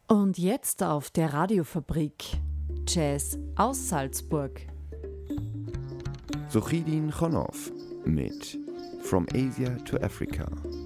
Und jetzt auf der Radiofabrik Jazz aus Salzburg. Sochidin Khonov mit From Asia to Africa.